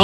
Bueno,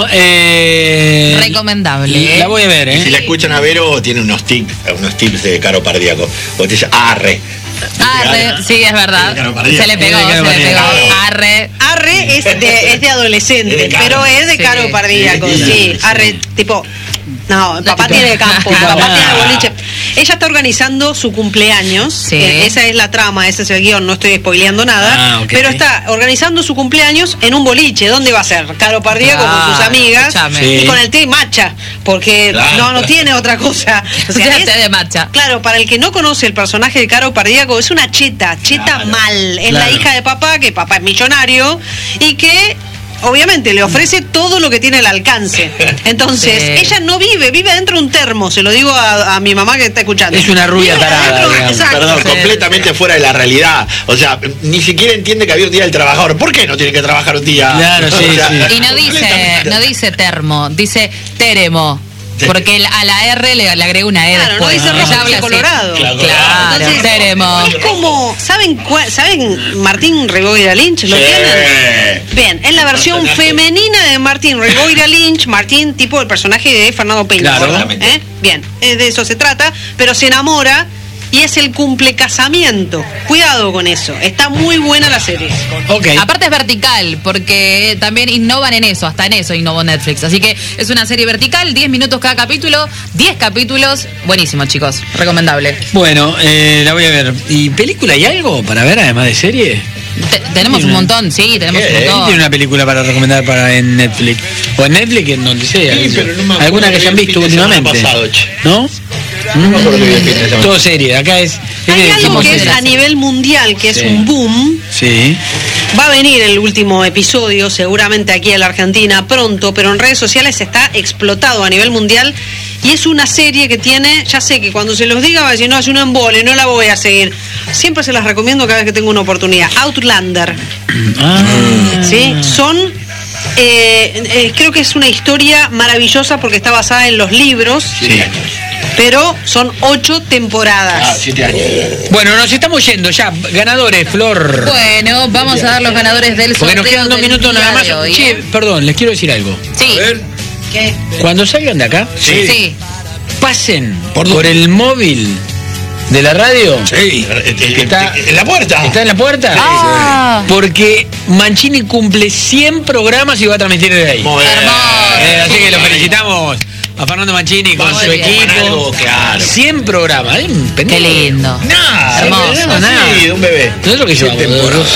recomendable. La voy a ver, Y si la escuchan a Vero, tiene unos tips de Caro Pardíaco. O te dice, arre. Sí, es verdad. Se le pegó. Arre es de adolescente, pero es de Caro Pardíaco. Sí, arre, tipo... No, papá tiene campo, papá tiene boliche. Ella está organizando su cumpleaños, esa es la trama, ese es el guión, no estoy spoileando nada, pero está organizando su cumpleaños en un boliche. ¿Dónde va a ser? Caro Pardíaco con sus amigas y con el té matcha, porque no tiene otra cosa. O sea, té de matcha. Claro, para el que no conoce el personaje de Caro Pardíaco, es una cheta mal. Es la hija de papá, que papá es millonario y que... obviamente le ofrece todo lo que tiene al alcance. Entonces, ella no vive dentro de un termo, se lo digo a mi mamá que está escuchando. Es una rubia tarada. Perdón, completamente fuera de la realidad. O sea, ni siquiera entiende que había un día del trabajador. ¿Por qué no tiene que trabajar un día? Claro, Y no dice termo, dice teremo. Porque a la R le agrega una E después. No dice rojo y colorado. Claro, entonces, tenemos. Es como, ¿saben Martín Rivera Lynch? ¿Lo tienen? Bien, es la versión femenina de Martín Rivera Lynch. Martín, tipo el personaje de Fernando Peña. Claro. Bien, de eso se trata, pero se enamora y es el cumplecasamiento. Cuidado con eso, está muy buena la serie. Aparte es vertical, porque también innovan en eso, hasta en eso innovó Netflix. Así que es una serie vertical, 10 minutos cada capítulo, 10 capítulos, buenísimo, chicos, recomendable. Bueno, la voy a ver. ¿Y película hay algo para ver además de serie? Tenemos un montón, tenemos un montón. ¿Tiene una película para recomendar en Netflix? O en Netflix, en donde sea. Alguna que hayan visto últimamente. ¿No? Todo serie, acá es... Hay algo que es a nivel mundial, que es un boom. Sí. Va a venir el último episodio, seguramente aquí en la Argentina pronto, pero en redes sociales está explotado a nivel mundial. Y es una serie que tiene, ya sé que cuando se los diga va a decir, no, es un embole, no la voy a seguir. Siempre se las recomiendo cada vez que tengo una oportunidad. Outlander. ¿Sí? Son... creo que es una historia maravillosa porque está basada en los libros. Sí. Pero son 8 temporadas. 7 años. Bueno, nos estamos yendo ya. Ganadores, Flor. Bueno, vamos a dar los ganadores del sorteo. Porque nos quedan 2 minutos nada más. Che, perdón, les quiero decir algo. Sí. A ver. ¿Qué? Cuando salgan de acá, Sí. pasen por el móvil de la radio. Sí. Está en la puerta. ¿Está en la puerta? Ah. Porque Mancini cumple 100 programas y va a transmitir desde ahí. Muy bien. Así que lo felicitamos a Fernando Mancini con su equipo. Claro. 100 programas. Qué lindo. Nada. Hermoso. Nada. Sí, de un bebé. Nosotros que llevamos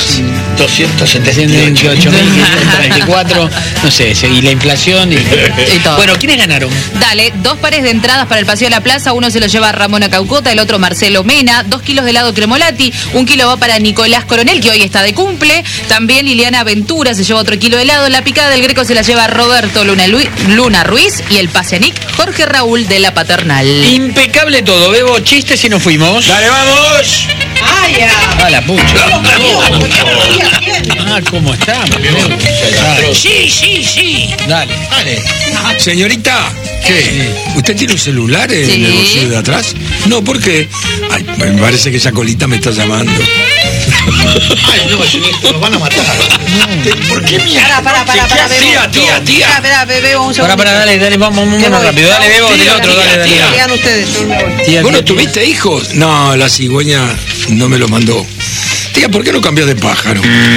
278.024, no sé, y la inflación y todo. Bueno, ¿quiénes ganaron? Dale, 2 pares de entradas para el Paseo de la Plaza, uno se lo lleva Ramona Caucota, el otro Marcelo Mena, 2 kilos de helado Cremolati, 1 kilo va para Nicolás Coronel, que hoy está de cumple, también Liliana Ventura se lleva otro kilo de helado, la picada del Greco se la lleva Roberto Luna Ruiz y el Paseanic Jorge Raúl de la Paternal. Impecable todo, Bebo, chistes y nos fuimos. ¡Dale, vamos! ¡Ay, ya! A la pucha. ¿Cómo estamos? Sí. Dale. Señorita, ¿qué? ¿Usted tiene un celular en el bolsillo de atrás? No, ¿por qué? Ay, me parece que esa colita me está llamando. Ay, no, nos van a matar. ¿Por qué mierda? Para, Tía. Espera, bebé, un segundo. Para, dale, vamos rápido. Dale, Bebo, del otro, dale. Sigan ustedes, yo me voy. Tía, ¿Vos no tuviste hijos? No, la cigüeña no me lo mandó. Tía, ¿por qué no cambió de pájaro?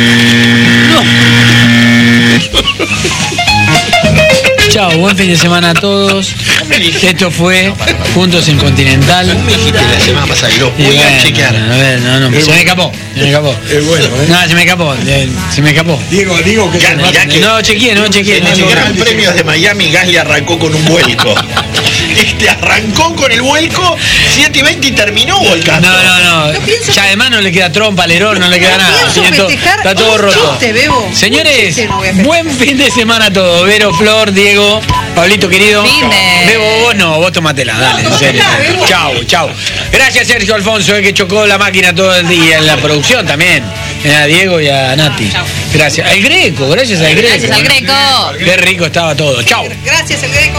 Chao, buen fin de semana a todos. Esto fue Juntos en Continental. Me dijiste la semana pasada y lo Y voy a bueno, chequear. A ver, no, se me escapó. Es bueno, ¿eh? No, se me escapó. Digo que... Ya que No chequeé. en el Gran Premio de Miami, Gasly arrancó con un vuelco. Arrancó con el vuelco 7:20 y terminó volcando. No. Ya además no le queda trompa, alerón, no le queda nada. Está todo roto. Señores, buen fin de semana a todos. Vero, Flor, Diego, Pablito querido. Bebo, vos no, vos tomatela, dale, en serio. Chau. Gracias Sergio Alfonso, que chocó la máquina todo el día en la producción también. A Diego y a Nati. Gracias. Al Greco, gracias al Greco. Gracias al Greco. Qué rico estaba todo. Chau. Gracias, el Greco.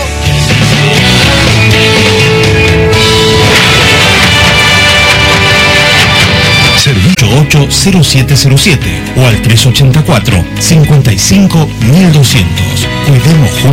Servicio 80707 o al 384-55-1200. Cuidemos juntos.